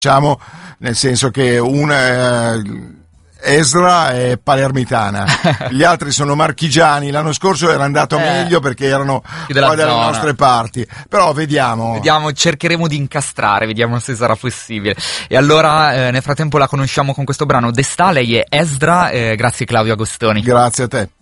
diciamo, nel senso che Esdra è palermitana, gli altri sono marchigiani. L'anno scorso era andato meglio perché erano qua dalle nostre parti, però vediamo, cercheremo di incastrare, vediamo se sarà possibile. E allora nel frattempo la conosciamo con questo brano. Destà, lei è Esdra, grazie Claudio Agostoni. Grazie a te.